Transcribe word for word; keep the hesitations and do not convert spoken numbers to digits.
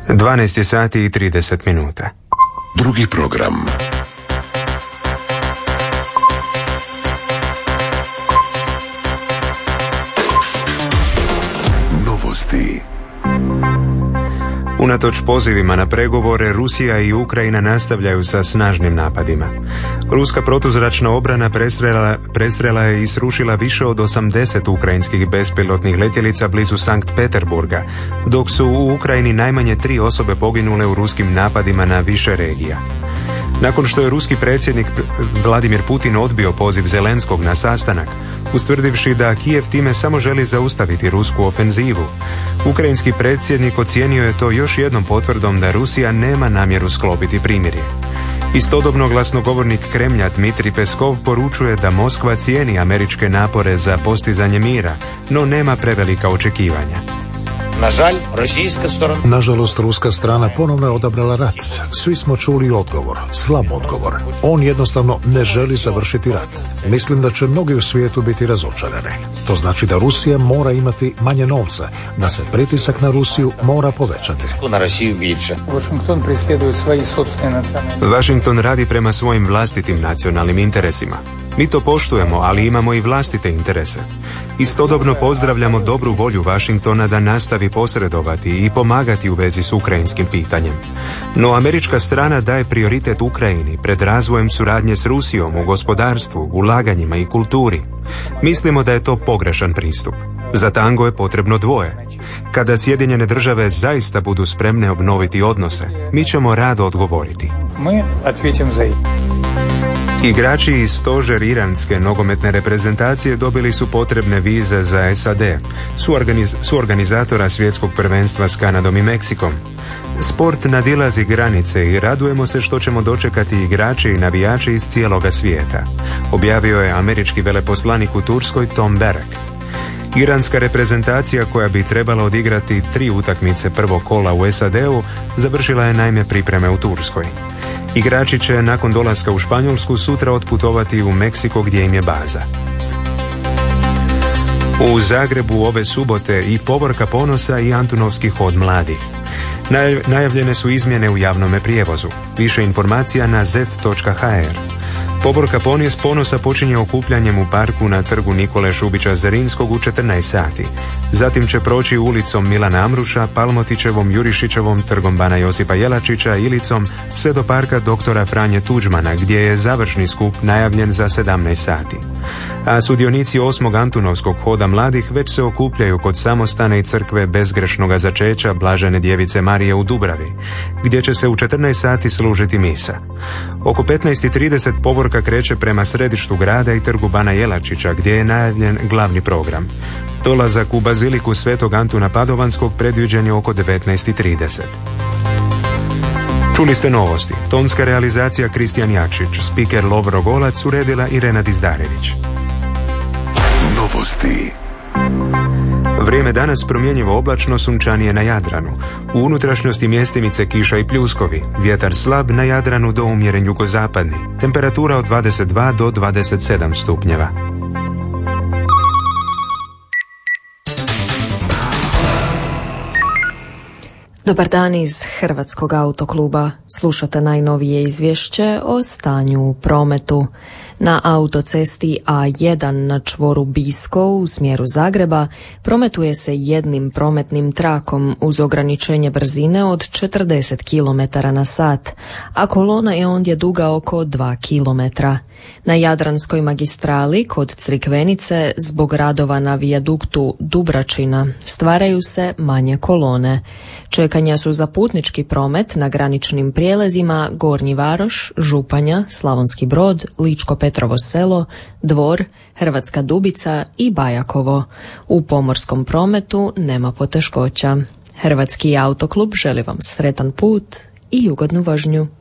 dvanaest sati i trideset minuta. Drugi program. Novosti. Unatoč pozivima na pregovore, Rusija i Ukrajina nastavljaju sa snažnim napadima. Ruska protuzračna obrana presrela, presrela je i srušila više od osamdeset ukrajinskih bespilotnih letjelica blizu Sankt Peterburga, dok su u Ukrajini najmanje tri osobe poginule u ruskim napadima na više regija. Nakon što je ruski predsjednik Vladimir Putin odbio poziv Zelenskog na sastanak, ustvrdivši da Kijev time samo želi zaustaviti rusku ofenzivu, ukrajinski predsjednik ocijenio je to još jednom potvrdom da Rusija nema namjeru sklopiti primirje. Istodobno glasnogovornik Kremlja Dmitrij Peskov poručuje da Moskva cijeni američke napore za postizanje mira, no nema prevelika očekivanja. Nažalost, ruska strana ponovno je odabrala rat. Svi smo čuli odgovor, slab odgovor. On jednostavno ne želi završiti rat. Mislim da će mnogi u svijetu biti razočarani. To znači da Rusija mora imati manje novca, da se pritisak na Rusiju mora povećati. Washington radi prema svojim vlastitim nacionalnim interesima. Mi to poštujemo, ali imamo i vlastite interese. Istodobno pozdravljamo dobru volju Washingtona da nastavi posredovati i pomagati u vezi s ukrajinskim pitanjem. No američka strana daje prioritet Ukrajini pred razvojem suradnje s Rusijom u gospodarstvu, ulaganjima i kulturi. Mislimo da je to pogrešan pristup. Za tango je potrebno dvoje. Kada Sjedinjene države zaista budu spremne obnoviti odnose, mi ćemo rado odgovoriti. Mi odgovorimo za ih. Igrači i stožer iranske nogometne reprezentacije dobili su potrebne vize za S A D, suorganiz, suorganizatora svjetskog prvenstva s Kanadom i Meksikom. Sport nadilazi granice i radujemo se što ćemo dočekati igrače i navijače iz cijeloga svijeta, objavio je američki veleposlanik u Turskoj Tom Barrack. Iranska reprezentacija koja bi trebala odigrati tri utakmice prvog kola u S A D-u završila je naime pripreme u Turskoj. Igrači će nakon dolaska u Španjolsku sutra otputovati u Meksiko gdje im je baza. U Zagrebu ove subote i Povorka ponosa i Antunovski hod mladih. Najavljene su izmjene u javnome prijevozu. Više informacija na zet točka ha er. Povorka ponosa počinje okupljanjem u parku na trgu Nikole Šubića Zrinskog u četrnaest sati. Zatim će proći ulicom Milana Amruša, Palmotićevom, Jurišićevom, trgom Bana Josipa Jelačića, Ilicom, sve do parka doktora Franje Tuđmana, gdje je završni skup najavljen za sedamnaest sati. A sudionici osmog Antunovskog hoda mladih već se okupljaju kod samostane i crkve Bezgrešnoga začeća Blažene djevice Marije u Dubravi, gdje će se u četrnaest sati služiti misa. Oko petnaest i trideset Povorka kreće prema središtu grada i trgu Bana Jelačića, gdje je najavljen glavni program. Dolazak u baziliku Svetog Antuna Padovanskog predviđen je oko devetnaest i trideset. Čuli ste novosti. Tonska realizacija Kristijan Jakšić, spiker Lovro Golac, uredila Irena Dizdarević. Novosti. Vrijeme danas promjenjivo oblačno, sunčanije na Jadranu. U unutrašnjosti mjestimice kiša i pljuskovi. Vjetar slab na Jadranu do umjeren jugozapadni. Temperatura od dvadeset dva do dvadeset sedam stupnjeva. Dobar dan iz Hrvatskog autokluba. Slušate najnovije izvješće o stanju u prometu. Na autocesti A jedan na čvoru Bisko u smjeru Zagreba prometuje se jednim prometnim trakom uz ograničenje brzine od četrdeset kilometara na sat, a kolona je ondje duga oko dva kilometra. Na Jadranskoj magistrali kod Crikvenice zbog radova na vijaduktu Dubračina stvaraju se manje kolone. Čekanja su za putnički promet na graničnim prijelazima Gornji Varoš, Županja, Slavonski Brod, Ličko-Petrovo selo, Dvor, Hrvatska Dubica i Bajakovo. U pomorskom prometu nema poteškoća. Hrvatski autoklub želi vam sretan put i ugodnu vožnju.